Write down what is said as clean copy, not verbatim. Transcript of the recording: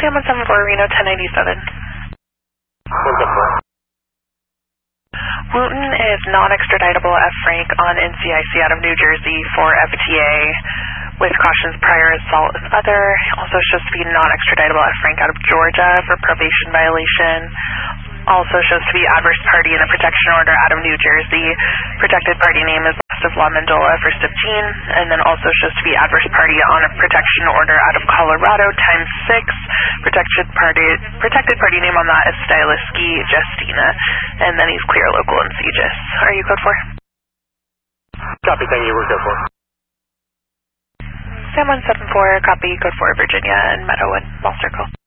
Sam 174 Reno 1097. Wooten is non-extraditable F. Frank on NCIC out of New Jersey for FTA with cautions prior assault and other. Also shows to be non-extraditable F. Frank out of Georgia for probation violation. Also shows to be adverse party in a protection order out of New Jersey. Protected party name is Law Mendola, 1st of Gene, and then also shows to be adverse party on a protection order out of Colorado, times 6. Protected party name on that is Styliski Justina, and then he's clear local in CGIS. Are you code 4? Copy, thank you, we're code 4. Sam 174, copy, code 4, Virginia, and Meadowood, Ball Circle.